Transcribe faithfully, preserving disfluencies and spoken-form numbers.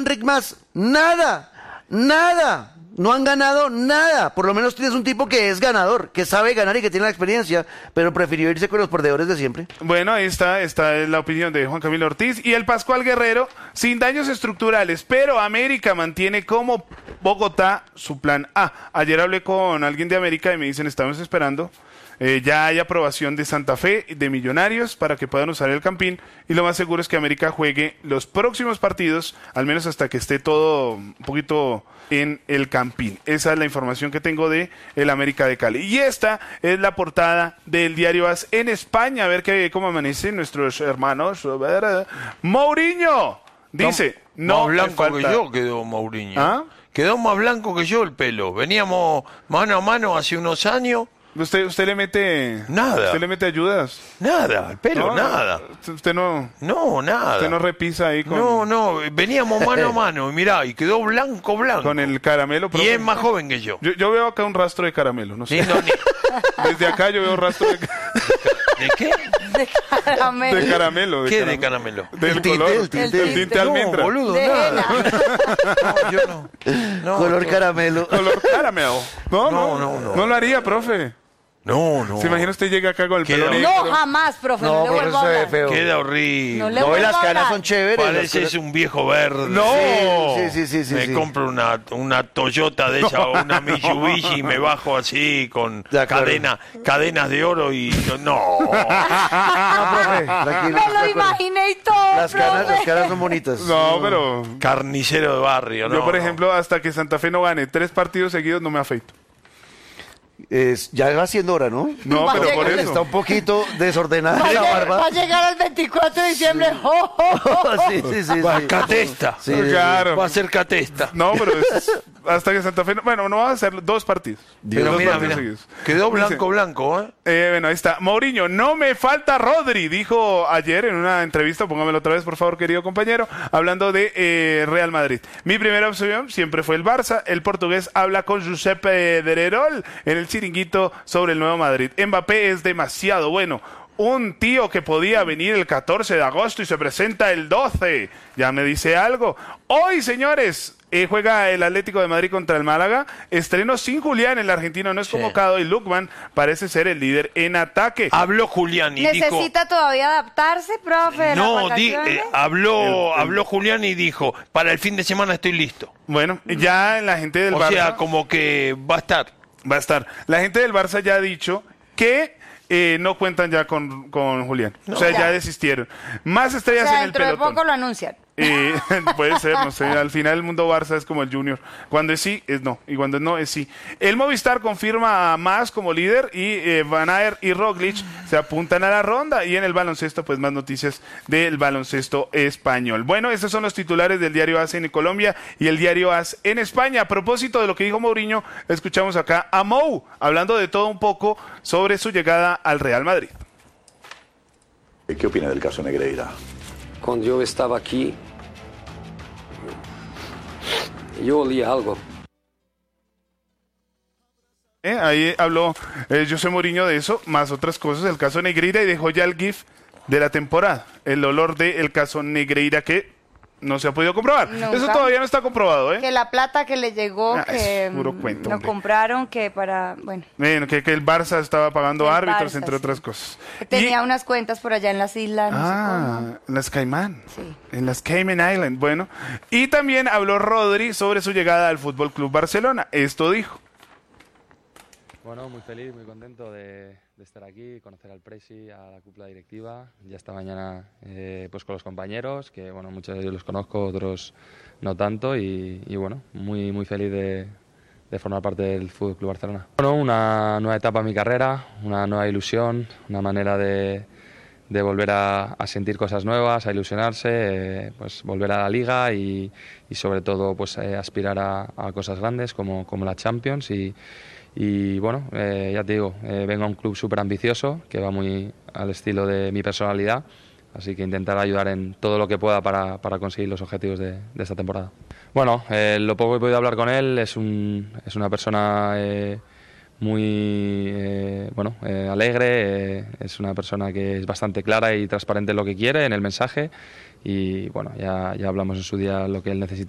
Enric Mas? Nada, nada. No han ganado nada. Por lo menos tienes un tipo que es ganador, que sabe ganar y que tiene la experiencia, pero prefirió irse con los perdedores de siempre. Bueno, ahí está, esta es la opinión de Juan Camilo Ortiz. Y el Pascual Guerrero, sin daños estructurales, pero América mantiene como Bogotá su plan A. Ayer hablé con alguien de América y me dicen, estamos esperando. Eh, ya hay aprobación de Santa Fe, de Millonarios, para que puedan usar el Campín, y lo más seguro es que América juegue los próximos partidos, al menos hasta que esté todo un poquito en el Campín. Esa es la información que tengo de el América de Cali. Y esta es la portada del diario AS en España. A ver qué, cómo amanecen nuestros hermanos. A ver, Mourinho dice, no, más blanco falta... que yo quedó Mourinho. ¿Ah? Quedó más blanco que yo el pelo. Veníamos mano a mano hace unos años. ¿Usted, usted le mete... Nada. ¿Usted le mete ayudas? Nada, el pelo, No, nada. Usted no... No, nada. Usted no repisa ahí con... No, no, veníamos mano a mano y mirá, y quedó blanco, blanco. Con el caramelo. Y es más joven que yo. Yo, yo veo acá un rastro de caramelo, no sé. Ni, no, ni... Desde acá yo veo rastro de... ¿De qué? De caramelo. De caramelo. De ¿Qué caramelo. de caramelo? Del El tinte, color. el tinte. Del tinte No, almendra. boludo, De nada. No, yo no. no Color no. caramelo. Color caramelo. No, no, No, no, no. No lo haría, profe. No, no. ¿Se imagina usted llega acá con el Queda- pelo negro? No, jamás, profe, no, No, le pero vuelvo a eso se ve hablar. feo. Queda horrible. No le No, y vuelvo las a canas hablar. son chéveres. Parece las- es un viejo verde. No. Sí, sí, sí, sí. me sí. compro una, una Toyota de esa o una Mitsubishi y me bajo así con De acuerdo. cadena, cadenas de oro y no. No, profe, tranquilo. Me lo imaginé y todo, Las canas, profe. las canas son bonitas. No, pero... Carnicero de barrio, ¿no? Yo, por no. ejemplo, hasta que Santa Fe no gane tres partidos seguidos, no me afeito. Es, ya va siendo hora, ¿no? No, Va a pero por llegar- eso. Está un poquito desordenada Va a, la llegar, va barba. a llegar el veinticuatro de diciembre. ¡Oh, oh, oh! Sí, sí, sí. Va, sí. catesta. Sí, sí, sí. Claro. Va a ser catesta. No, pero es hasta que Santa Fe... No, bueno, no va a hacer dos partidos. Dios. Pero Dos mira, partidos mira. seguidos. Quedó Dice- blanco, blanco, ¿eh? Eh, bueno, ahí está. Mourinho, no me falta Rodri, dijo ayer en una entrevista, póngamelo otra vez, por favor, querido compañero, hablando de eh, Real Madrid. Mi primera opción siempre fue el Barça. El portugués habla con Giuseppe Dererol en el chiringuito sobre el nuevo Madrid. Mbappé es demasiado bueno. Un tío que podía venir el catorce de agosto y se presenta el doce. Ya me dice algo. Hoy, señores, eh, juega el Atlético de Madrid contra el Málaga. Estreno sin Julián, el argentino no es Sí. convocado y Lukman parece ser el líder en ataque. Habló Julián y dijo... ¿Necesita todavía adaptarse, profe? de las No, di- vacaciones? eh, habló, El- el- habló Julián y dijo, para el fin de semana estoy listo. Bueno, ya la gente del O Barça sea, como que va a estar. va a estar. La gente del Barça ya ha dicho que eh, no cuentan ya con, con Julián. o sea, ya. Ya. desistieron. Más O estrellas sea, en el dentro de pelotón. poco lo anuncian. Eh, puede ser, no sé. Al final el mundo Barça es como el Junior. Cuando es sí, es no. Y cuando es no, es sí. El Movistar confirma a Mas como líder y eh, Van Aert y Roglic se apuntan a la ronda. Y en el baloncesto, pues más noticias del baloncesto español. Bueno, estos son los titulares del diario AS en Colombia y el diario AS en España. A propósito de lo que dijo Mourinho, escuchamos acá a Mou hablando de todo un poco sobre su llegada al Real Madrid. ¿Qué opina del caso Negreira? Cuando yo estaba aquí, yo olía algo. Eh, ahí habló eh, José Mourinho de eso, más otras cosas, el caso Negreira, y dejó ya el GIF de la temporada, el olor del caso Negreira que no se ha podido comprobar. Nunca. Eso todavía no está comprobado, ¿eh? Que la plata que le llegó, Ah, que es puro mm, cuento, lo hombre. compraron, que para, bueno, Bueno, que, que el Barça estaba pagando El árbitros, Barça, entre sí. otras cosas. que tenía Y- unas cuentas por allá en las islas, no sé Ah, cómo. en las Caimán. Sí. En las Cayman Island, bueno. Y también habló Rodri sobre su llegada al Fútbol Club Barcelona. Esto dijo. Bueno, muy feliz, muy contento de, de estar aquí, conocer al Presi, a la cúpula directiva. Ya esta mañana eh, pues con los compañeros, que bueno, muchos de ellos los conozco, otros no tanto. Y, y bueno, muy, muy feliz de, de formar parte del Fútbol Club Barcelona. Bueno, una nueva etapa en mi carrera, una nueva ilusión, una manera de, de volver a, a sentir cosas nuevas, a ilusionarse, eh, pues volver a la Liga y, y sobre todo pues eh, aspirar a, a cosas grandes como, como la Champions. Y, Y bueno, eh, ya te digo, eh, vengo a un club súper ambicioso que va muy al estilo de mi personalidad, así que intentaré ayudar en todo lo que pueda para, para conseguir los objetivos de, de esta temporada. Bueno, eh, lo poco que he podido hablar con él, es, un, es una persona eh, muy eh, bueno, eh, alegre, eh, es una persona que es bastante clara y transparente en lo que quiere, en el mensaje, y bueno, ya, ya hablamos en su día lo que él necesita.